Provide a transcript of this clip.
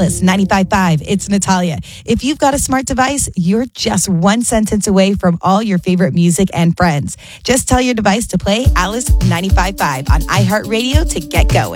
Alice 95.5. It's Natalia. If you've got a smart device, you're just one sentence away from all your favorite music and friends. Just tell your device to play Alice 95.5 on iHeartRadio to get going.